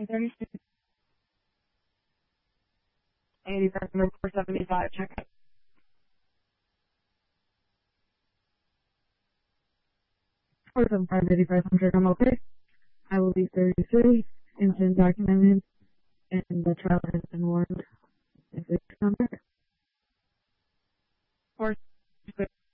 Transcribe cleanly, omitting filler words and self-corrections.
36, 85, number 475, check it. Or 8500, I'm okay. I will be 33, incident documented, and the child has been warned. If it's number. 4